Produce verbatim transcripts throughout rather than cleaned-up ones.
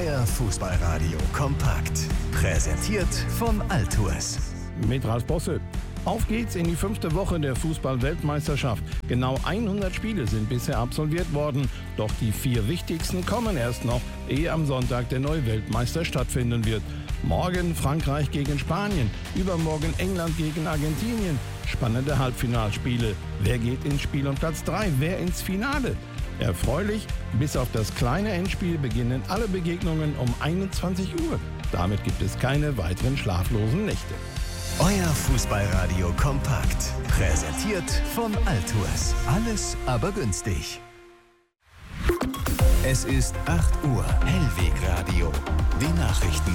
Euer Fußballradio kompakt. Präsentiert vom Altours. Mit Ralf Bosse. Auf geht's in die fünfte Woche der Fußball-Weltmeisterschaft. Genau hundert Spiele sind bisher absolviert worden. Doch die vier wichtigsten kommen erst noch, ehe am Sonntag der neue Weltmeister stattfinden wird. Morgen Frankreich gegen Spanien, übermorgen England gegen Argentinien. Spannende Halbfinalspiele. Wer geht ins Spiel um Platz drei? Wer ins Finale? Erfreulich, bis auf das kleine Endspiel beginnen alle Begegnungen um einundzwanzig Uhr. Damit gibt es keine weiteren schlaflosen Nächte. Euer Fußballradio kompakt. Präsentiert von Altours. Alles aber günstig. Es ist acht Uhr. Hellwegradio. Die Nachrichten.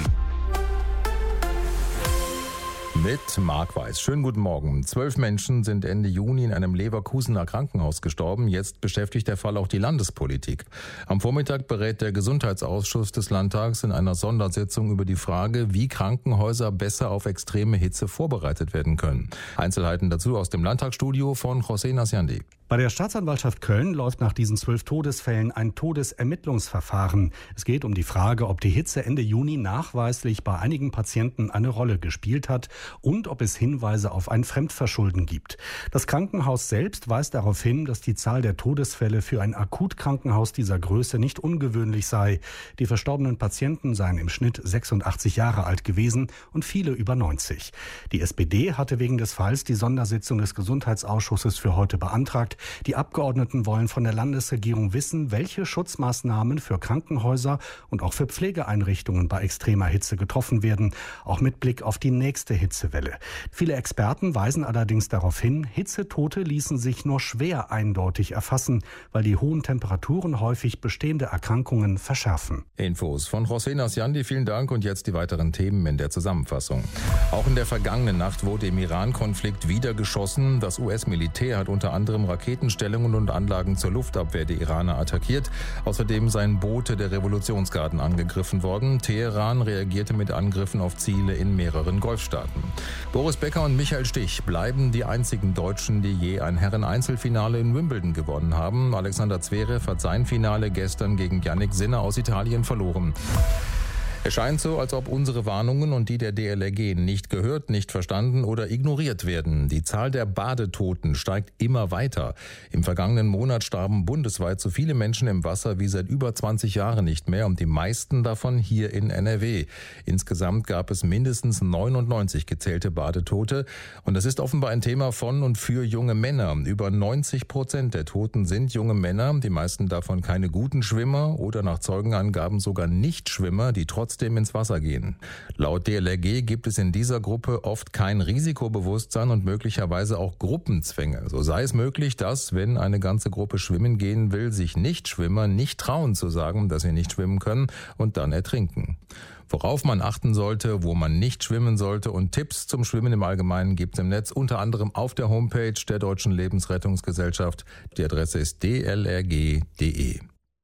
Mit Marc Weiß. Schönen guten Morgen. Zwölf Menschen sind Ende Juni in einem Leverkusener Krankenhaus gestorben. Jetzt beschäftigt der Fall auch die Landespolitik. Am Vormittag berät der Gesundheitsausschuss des Landtags in einer Sondersitzung über die Frage, wie Krankenhäuser besser auf extreme Hitze vorbereitet werden können. Einzelheiten dazu aus dem Landtagsstudio von José Nasiandi. Bei der Staatsanwaltschaft Köln läuft nach diesen zwölf Todesfällen ein Todesermittlungsverfahren. Es geht um die Frage, ob die Hitze Ende Juni nachweislich bei einigen Patienten eine Rolle gespielt hat und ob es Hinweise auf ein Fremdverschulden gibt. Das Krankenhaus selbst weist darauf hin, dass die Zahl der Todesfälle für ein Akutkrankenhaus dieser Größe nicht ungewöhnlich sei. Die verstorbenen Patienten seien im Schnitt sechsundachtzig Jahre alt gewesen und viele über neunzig. Die S P D hatte wegen des Falls die Sondersitzung des Gesundheitsausschusses für heute beantragt. Die Abgeordneten wollen von der Landesregierung wissen, welche Schutzmaßnahmen für Krankenhäuser und auch für Pflegeeinrichtungen bei extremer Hitze getroffen werden, auch mit Blick auf die nächste Hitzewelle. Viele Experten weisen allerdings darauf hin, Hitzetote ließen sich nur schwer eindeutig erfassen, weil die hohen Temperaturen häufig bestehende Erkrankungen verschärfen. Infos von José Nasiandi, vielen Dank, und jetzt die weiteren Themen in der Zusammenfassung. Auch in der vergangenen Nacht wurde im Iran-Konflikt wieder geschossen. Das U S-Militär hat unter anderem Raketenstellungen und Anlagen zur Luftabwehr der Iraner attackiert. Außerdem seien Boote der Revolutionsgarden angegriffen worden. Teheran reagierte mit Angriffen auf Ziele in mehreren Golfstaaten. Boris Becker und Michael Stich bleiben die einzigen Deutschen, die je ein Herren-Einzelfinale in Wimbledon gewonnen haben. Alexander Zverev hat sein Finale gestern gegen Jannik Sinner aus Italien verloren. Es scheint so, als ob unsere Warnungen und die der D L R G nicht gehört, nicht verstanden oder ignoriert werden. Die Zahl der Badetoten steigt immer weiter. Im vergangenen Monat starben bundesweit so viele Menschen im Wasser wie seit über zwanzig Jahren nicht mehr und die meisten davon hier in N R W. Insgesamt gab es mindestens neunundneunzig gezählte Badetote und das ist offenbar ein Thema von und für junge Männer. Über neunzig Prozent der Toten sind junge Männer, die meisten davon keine guten Schwimmer oder nach Zeugenangaben sogar Nichtschwimmer, die trotzdem ins Wasser gehen. Laut D L R G gibt es in dieser Gruppe oft kein Risikobewusstsein und möglicherweise auch Gruppenzwänge. So sei es möglich, dass, wenn eine ganze Gruppe schwimmen gehen will, sich Nichtschwimmer nicht trauen zu sagen, dass sie nicht schwimmen können und dann ertrinken. Worauf man achten sollte, wo man nicht schwimmen sollte und Tipps zum Schwimmen im Allgemeinen gibt es im Netz, unter anderem auf der Homepage der Deutschen Lebensrettungsgesellschaft. Die Adresse ist d l r g punkt d e.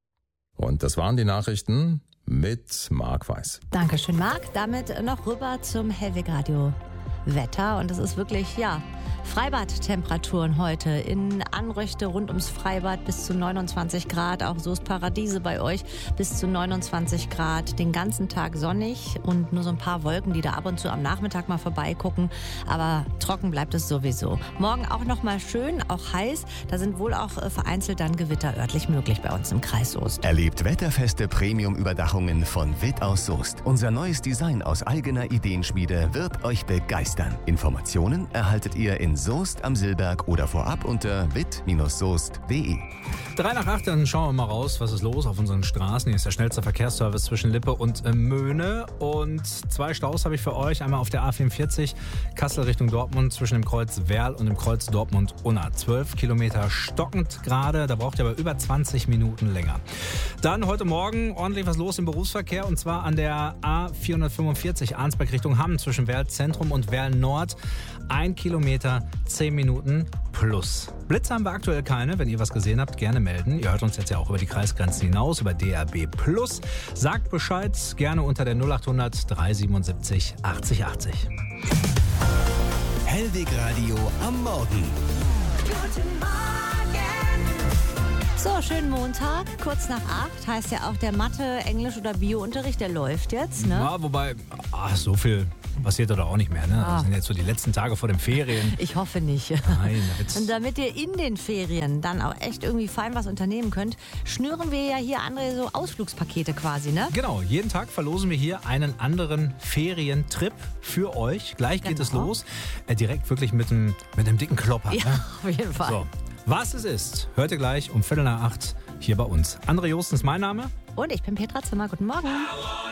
Und das waren die Nachrichten mit Marc Weiß. Dankeschön, Marc. Damit noch rüber zum Hellwegradio Wetter. Und es ist wirklich, ja, Freibadtemperaturen heute in Anröchte rund ums Freibad bis zu neunundzwanzig Grad. Auch Soest Paradiese bei euch bis zu neunundzwanzig Grad. Den ganzen Tag sonnig und nur so ein paar Wolken, die da ab und zu am Nachmittag mal vorbeigucken. Aber trocken bleibt es sowieso. Morgen auch noch mal schön, auch heiß. Da sind wohl auch vereinzelt dann Gewitter örtlich möglich bei uns im Kreis Soest. Erlebt wetterfeste Premium-Überdachungen von Witt aus Soest. Unser neues Design aus eigener Ideenschmiede wird euch begeistern. Informationen erhaltet ihr in Soest am Silberg oder vorab unter witt Bindestrich soest punkt de. Drei nach acht, dann schauen wir mal raus, was ist los auf unseren Straßen. Hier ist der schnellste Verkehrsservice zwischen Lippe und äh, Möhne. Und zwei Staus habe ich für euch. Einmal auf der A vierundvierzig, Kassel Richtung Dortmund, zwischen dem Kreuz Werl und dem Kreuz Dortmund-Unna. zwölf Kilometer stockend gerade, da braucht ihr aber über zwanzig Minuten länger. Dann heute Morgen ordentlich was los im Berufsverkehr, und zwar an der A vierhundertfünfundvierzig, Arnsberg Richtung Hamm, zwischen Werl Zentrum und Werl Nord. Ein Kilometer, zehn Minuten plus. Blitze haben wir aktuell keine. Wenn ihr was gesehen habt, gerne melden. Ihr hört uns jetzt ja auch über die Kreisgrenzen hinaus, über D A B plus. Sagt Bescheid, gerne unter der null acht hundert dreihundertsiebenundsiebzig achtzig achtzig. Hellwegradio am Morgen. Guten Morgen. So, schönen Montag, kurz nach acht, heißt ja auch der Mathe-, Englisch- oder Bio-Unterricht, der läuft jetzt, ne? Ja, wobei, ach, so viel passiert da auch nicht mehr, ne? Ah. Das sind jetzt so die letzten Tage vor den Ferien. Ich hoffe nicht. Nein, jetzt. Und damit ihr in den Ferien dann auch echt irgendwie fein was unternehmen könnt, schnüren wir ja hier andere so Ausflugspakete quasi, ne? Genau, jeden Tag verlosen wir hier einen anderen Ferientrip für euch. Gleich geht Genau. es los. Äh, direkt wirklich mit einem, mit einem dicken Klopper. Ja, Ne? auf jeden Fall. So, was es ist, hört ihr gleich um Viertel nach acht hier bei uns. André Josten ist mein Name. Und ich bin Petra Zimmer. Guten Morgen.